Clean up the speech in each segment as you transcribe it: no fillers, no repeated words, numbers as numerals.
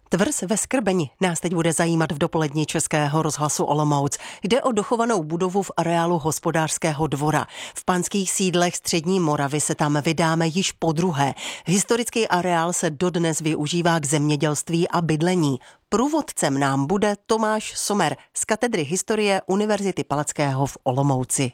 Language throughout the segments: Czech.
Tvrz ve Skrbeni nás teď bude zajímat v dopolední Českého rozhlasu Olomouc. Jde o dochovanou budovu v areálu hospodářského dvora. V panských sídlech střední Moravy se tam vydáme již podruhé. Historický areál se dodnes využívá k zemědělství a bydlení. Průvodcem nám bude Tomáš Sommer z katedry historie Univerzity Palackého v Olomouci.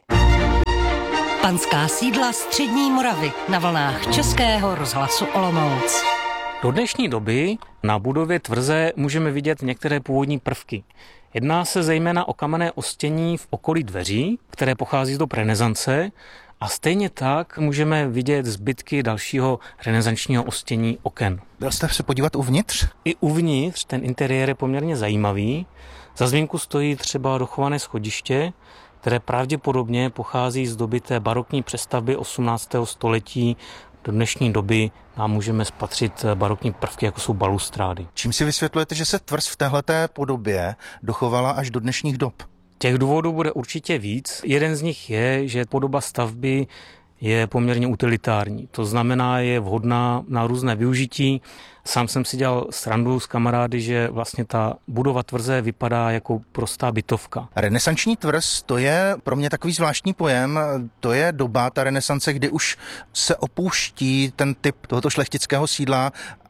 Panská sídla střední Moravy na vlnách Českého rozhlasu Olomouc. Do dnešní doby na budově tvrze můžeme vidět některé původní prvky. Jedná se zejména o kamenné ostění v okolí dveří, které pochází z dob renesance, a stejně tak můžeme vidět zbytky dalšího renesančního ostění oken. Byl jste se podívat uvnitř? I uvnitř ten interiér je poměrně zajímavý. Za zmínku stojí třeba dochované schodiště, které pravděpodobně pochází z doby té barokní přestavby 18. století. Do dnešní doby nám můžeme spatřit barokní prvky, jako jsou balustrády. Čím si vysvětlujete, že se tvrz v téhleté podobě dochovala až do dnešních dob? Těch důvodů bude určitě víc. Jeden z nich je, že podoba stavby je poměrně utilitární. To znamená, je vhodná na různé využití. Sám jsem si dělal srandu s kamarády, že vlastně ta budova tvrze vypadá jako prostá bytovka. Renesanční tvrz, to je pro mě takový zvláštní pojem. To je doba, ta renesance, kdy už se opouští ten typ tohoto šlechtického sídla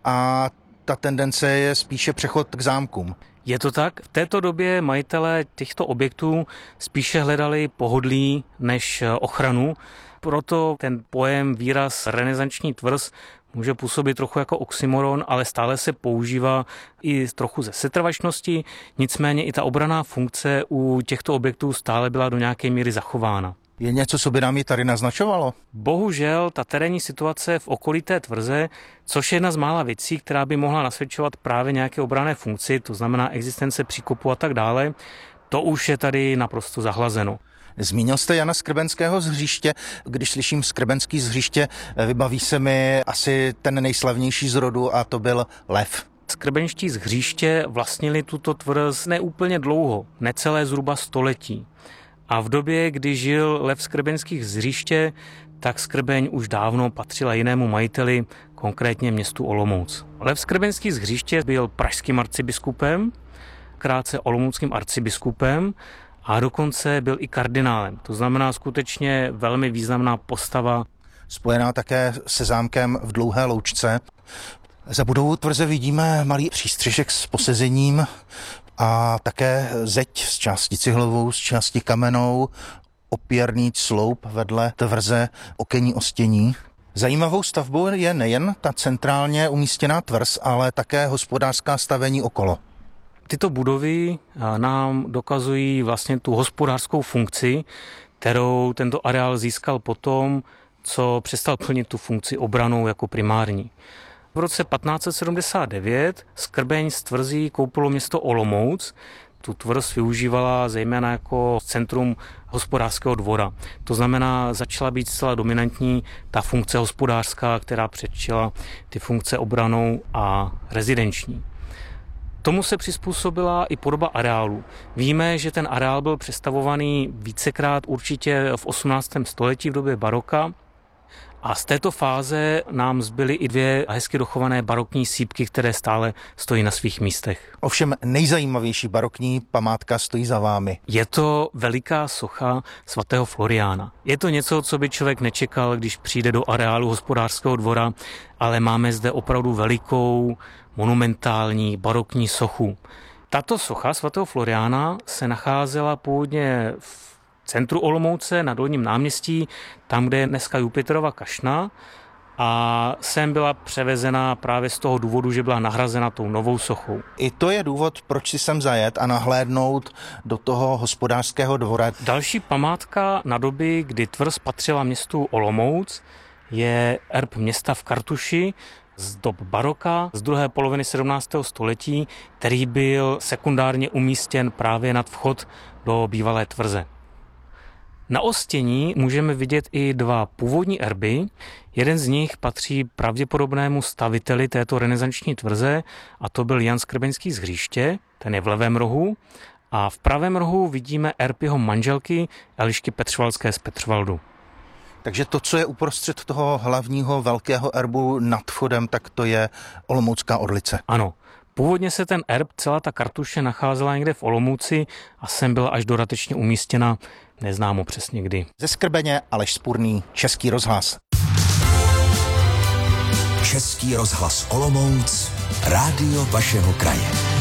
a ta tendence je spíše přechod k zámkům. Je to tak? V této době majitelé těchto objektů spíše hledali pohodlí než ochranu. Proto ten pojem, výraz renesanční tvrz může působit trochu jako oxymoron, ale stále se používá i trochu ze setrvačnosti. Nicméně i ta obranná funkce u těchto objektů stále byla do nějaké míry zachována. Je něco, co by nám ji tady naznačovalo? Bohužel ta terénní situace v okolí té tvrze, což je jedna z mála věcí, která by mohla nasvědčovat právě nějaké obranné funkci, to znamená existence příkopu a tak dále, to už je tady naprosto zahlazeno. Zmínil jste Jana Skrbenského z Hříště. Když slyším Skrbenský z Hříště, vybaví se mi asi ten nejslavnější z rodu a to byl Lev. Skrbenští z Hříště vlastnili tuto tvrz neúplně dlouho, necelé zhruba století. A v době, kdy žil Lev Skrbenských z Hříště, tak Skrbeň už dávno patřila jinému majiteli, konkrétně městu Olomouc. Lev Skrbenský z Hříště byl pražským arcibiskupem, krátce olomouckým arcibiskupem, a dokonce byl i kardinálem. To znamená skutečně velmi významná postava. Spojená také se zámkem v Dlouhé Loučce. Za budovou tvrze vidíme malý přístřešek s posezením a také zeď z části cihlovou, z části kamennou, opěrný sloup vedle tvrze, okenní ostění. Zajímavou stavbou je nejen ta centrálně umístěná tvrz, ale také hospodářská stavení okolo. Tyto budovy nám dokazují vlastně tu hospodářskou funkci, kterou tento areál získal potom, co přestal plnit tu funkci obranou jako primární. V roce 1579 Skrbeň z tvrzí koupilo město Olomouc. Tu tvrz využívala zejména jako centrum hospodářského dvora. To znamená, začala být zcela dominantní ta funkce hospodářská, která předčila ty funkce obranou a rezidenční. Tomu se přizpůsobila i podoba areálu. Víme, že ten areál byl přestavovaný vícekrát určitě v 18. století v době baroka a z této fáze nám zbyly i dvě hezky dochované barokní sýpky, které stále stojí na svých místech. Ovšem nejzajímavější barokní památka stojí za vámi. Je to veliká socha svatého Floriána. Je to něco, co by člověk nečekal, když přijde do areálu hospodářského dvora, ale máme zde opravdu velikou monumentální barokní sochu. Tato socha svatého Floriána se nacházela původně v centru Olomouce na Dolním náměstí, tam, kde je dneska Jupiterova kašna, a sem byla převezena právě z toho důvodu, že byla nahrazena tou novou sochou. I to je důvod, proč si sem zajet a nahlédnout do toho hospodářského dvora. Další památka na doby, kdy tvrz patřila městu Olomouc, je erb města v Kartuši z dob baroka, z druhé poloviny 17. století, který byl sekundárně umístěn právě nad vchod do bývalé tvrze. Na ostění můžeme vidět i dva původní erby. Jeden z nich patří pravděpodobnému staviteli této renesanční tvrze a to byl Jan Skrbenský z Hříště, ten je v levém rohu. A v pravém rohu vidíme erb jeho manželky Elišky Petřvalské z Petřvaldu. Takže to, co je uprostřed toho hlavního velkého erbu nad vchodem, tak to je olomoucká orlice. Ano. Původně se ten erb, celá ta kartuše nacházela někde v Olomouci a sem byla až dodatečně umístěna, neznámo přesně kdy. Ze Skrbeně Aleš Spurný, Český rozhlas. Český rozhlas Olomouc, rádio vašeho kraje.